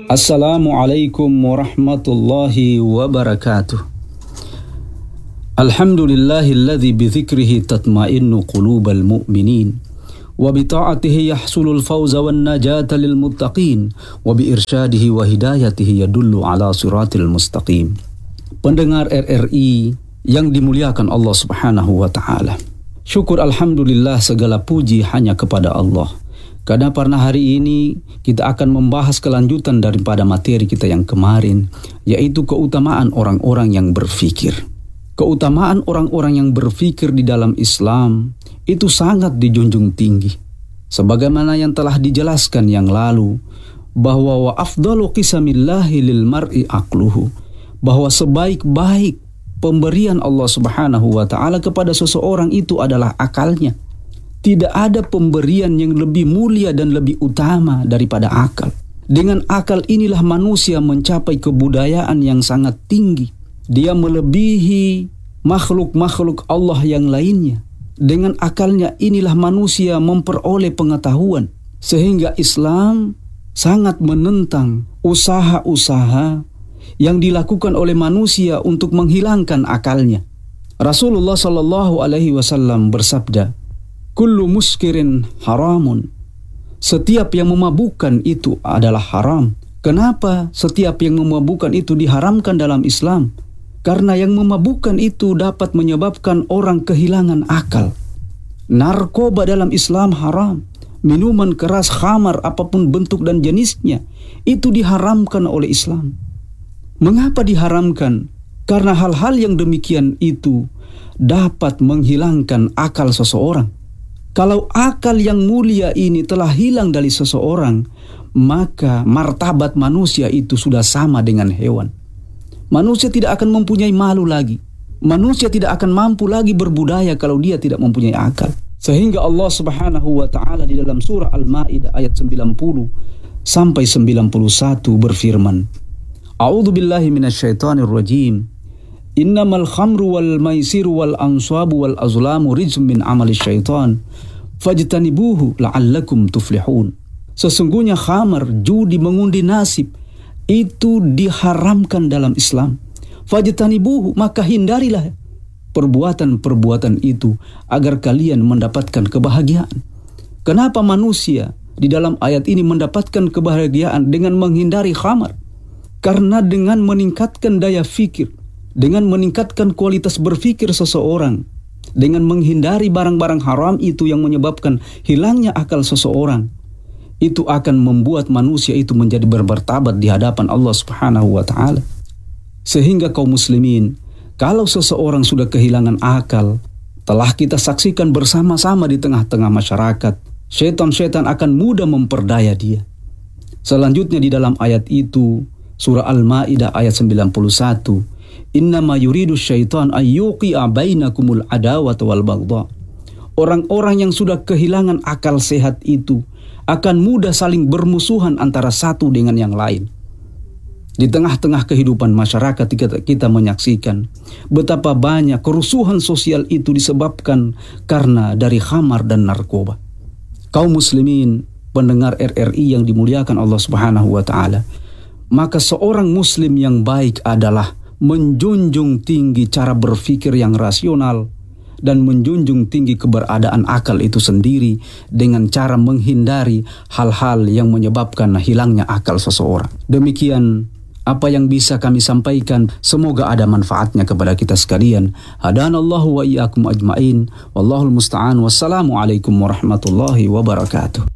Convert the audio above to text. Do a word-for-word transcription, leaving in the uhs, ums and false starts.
Assalamualaikum warahmatullahi wabarakatuh. Alhamdulillahilladzi bidzikrihi tatma'innu qulubal mu'minin wa bi ta'atihi yahsulul fawza wan najata lil muttaqin wa bi irsyadihi wa hidayatihi yadullu ala siratil mustaqim. Pendengar R R I yang dimuliakan Allah Subhanahu wa taala. Syukur alhamdulillah, segala puji hanya kepada Allah. Karena pada hari ini kita akan membahas kelanjutan daripada materi kita yang kemarin, yaitu keutamaan orang-orang yang berfikir. Keutamaan orang-orang yang berfikir di dalam Islam itu sangat dijunjung tinggi. Sebagaimana yang telah dijelaskan yang lalu, bahwa wa afdalu qisamillahi lil mar'i aqluhu, bahwa sebaik-baik pemberian Allah Subhanahu wa taala kepada seseorang itu adalah akalnya. Tidak ada pemberian yang lebih mulia dan lebih utama daripada akal. Dengan akal inilah manusia mencapai kebudayaan yang sangat tinggi. Dia melebihi makhluk-makhluk Allah yang lainnya. Dengan akalnya inilah manusia memperoleh pengetahuan. Sehingga Islam sangat menentang usaha-usaha yang dilakukan oleh manusia untuk menghilangkan akalnya. Rasulullah Shallallahu Alaihi Wasallam bersabda, kullu muskirin haramun. Setiap yang memabukkan itu adalah haram. Kenapa setiap yang memabukkan itu diharamkan dalam Islam? Karena yang memabukkan itu dapat menyebabkan orang kehilangan akal. Narkoba dalam Islam haram. Minuman keras, khamar, apapun bentuk dan jenisnya, itu diharamkan oleh Islam. Mengapa diharamkan? Karena hal-hal yang demikian itu dapat menghilangkan akal seseorang. Kalau akal yang mulia ini telah hilang dari seseorang, maka martabat manusia itu sudah sama dengan hewan. Manusia tidak akan mempunyai malu lagi. Manusia tidak akan mampu lagi berbudaya kalau dia tidak mempunyai akal. Sehingga Allah Subhanahu wa taala di dalam surah Al-Maidah ayat sembilan puluh sampai sembilan puluh satu berfirman, A'udzu billahi minasyaitonir rajim. Innamal khamru wal maisiru wal ansabu wal azlamu rijzum min amali syaitan fajtanibuhu la'allakum tuflihun. Sesungguhnya khamar, judi, mengundi nasib itu diharamkan dalam Islam. Fajtanibuhu, maka hindarilah perbuatan-perbuatan itu agar kalian mendapatkan kebahagiaan. Kenapa manusia di dalam ayat ini mendapatkan kebahagiaan dengan menghindari khamar? Karena dengan meningkatkan daya fikir, dengan meningkatkan kualitas berfikir seseorang, dengan menghindari barang-barang haram itu yang menyebabkan hilangnya akal seseorang, itu akan membuat manusia itu menjadi bermartabat di hadapan Allah Subhanahu wa taala. Sehingga kaum muslimin, kalau seseorang sudah kehilangan akal, telah kita saksikan bersama-sama di tengah-tengah masyarakat, syaitan-syaitan akan mudah memperdaya dia. Selanjutnya di dalam ayat itu, surah Al-Maidah ayat sembilan puluh satu, innama yuridu syaitan ayyuqi'a bainakumul adawata wal baghdha. Orang-orang yang sudah kehilangan akal sehat itu akan mudah saling bermusuhan antara satu dengan yang lain. Di tengah-tengah kehidupan masyarakat kita, kita menyaksikan betapa banyak kerusuhan sosial itu disebabkan karena dari khamar dan narkoba. Kaum muslimin, pendengar R R I yang dimuliakan Allah Subhanahu wa taala, maka seorang muslim yang baik adalah menjunjung tinggi cara berfikir yang rasional dan menjunjung tinggi keberadaan akal itu sendiri dengan cara menghindari hal-hal yang menyebabkan hilangnya akal seseorang. Demikian apa yang bisa kami sampaikan, semoga ada manfaatnya kepada kita sekalian. Hadanallahu wa iyyakum ajmain. Wallahul musta'an. Wassalamualaikum warahmatullahi wabarakatuh.